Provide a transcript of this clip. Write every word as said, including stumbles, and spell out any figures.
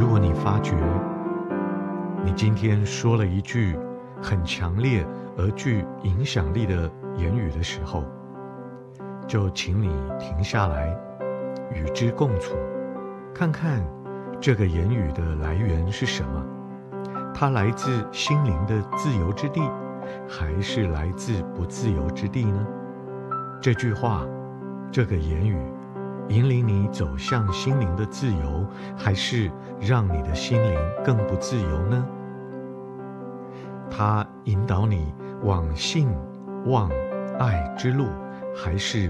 如果你发觉你今天说了一句很强烈而具影响力的言语的时候，就请你停下来，与之共处，看看这个言语的来源是什么。它来自心灵的自由之地，还是来自不自由之地呢？这句话，这个言语，引领你走向心灵的自由，还是让你的心灵更不自由呢？它引导你往信、望、爱之路，还是